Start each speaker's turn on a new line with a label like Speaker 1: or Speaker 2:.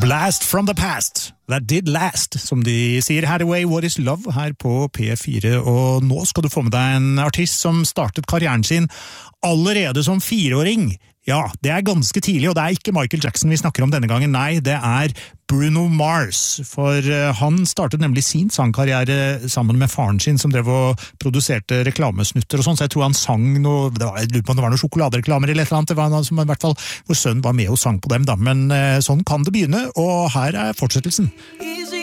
Speaker 1: Blast from the past, that did last, som de sier. Hathaway, What is Love, her på P4. Og nå skal du få med deg en artist som startet karrieren sin allerede som 4-åring. Ja, det ganske tidlig, og det ikke Michael Jackson vi snakker om denne gangen. Nei, det Bruno Mars, for han startet nemlig sin sangkarriere sammen med faren sin, som drev og produserte reklamesnutter og sånn, så jeg tror han sang noe, det var noen sjokoladereklamer eller et eller annet, det var noe som i hvert fall, hvor sønnen var med og sang på dem da, men sånn kan det begynne, og her fortsettelsen.